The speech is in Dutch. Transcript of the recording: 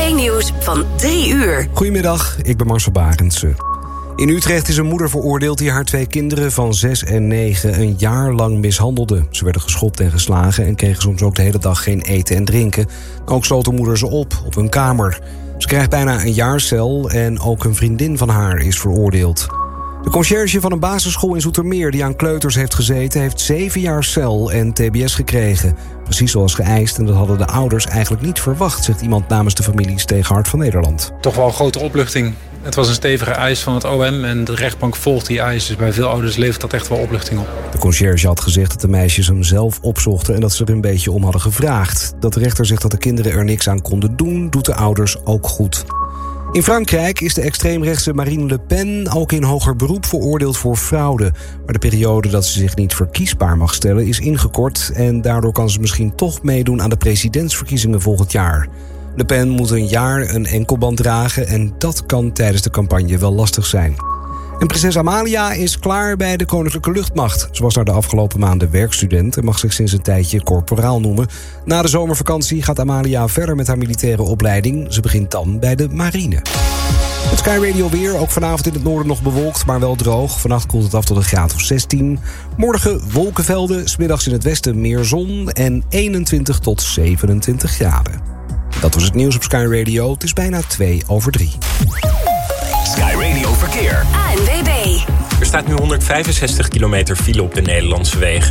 TV-nieuws van 3 uur. Goedemiddag, ik ben Marcel Barendse. In Utrecht is een moeder veroordeeld die haar 2 kinderen van 6 en 9 een jaar lang mishandelde. Ze werden geschopt en geslagen en kregen soms ook de hele dag geen eten en drinken. Ook sloot de moeder ze op hun kamer. Ze krijgt bijna een jaar cel en ook een vriendin van haar is veroordeeld. De conciërge van een basisschool in Zoetermeer die aan kleuters heeft gezeten, heeft 7 jaar cel en tbs gekregen. Precies zoals geëist, en dat hadden de ouders eigenlijk niet verwacht, zegt iemand namens de familie tegen Hart van Nederland. Toch wel een grote opluchting. Het was een stevige eis van het OM en de rechtbank volgt die eis. Dus bij veel ouders levert dat echt wel opluchting op. De conciërge had gezegd dat de meisjes hem zelf opzochten en dat ze er een beetje om hadden gevraagd. Dat de rechter zegt dat de kinderen er niks aan konden doen, doet de ouders ook goed. In Frankrijk is de extreemrechtse Marine Le Pen ook in hoger beroep veroordeeld voor fraude. Maar de periode dat ze zich niet verkiesbaar mag stellen is ingekort en daardoor kan ze misschien toch meedoen aan de presidentsverkiezingen volgend jaar. Le Pen moet een jaar een enkelband dragen en dat kan tijdens de campagne wel lastig zijn. En prinses Amalia is klaar bij de Koninklijke Luchtmacht. Ze was daar de afgelopen maanden werkstudent en mag zich sinds een tijdje korporaal noemen. Na de zomervakantie gaat Amalia verder met haar militaire opleiding. Ze begint dan bij de marine. Het Sky Radio weer, ook vanavond in het noorden nog bewolkt, maar wel droog. Vannacht koelt het af tot een graad of 16. Morgen wolkenvelden, 's middags in het westen meer zon en 21 tot 27 graden. Dat was het nieuws op Sky Radio. Het is bijna 2:03. Sky Radio Verkeer. ANWB. Er staat nu 165 kilometer file op de Nederlandse wegen.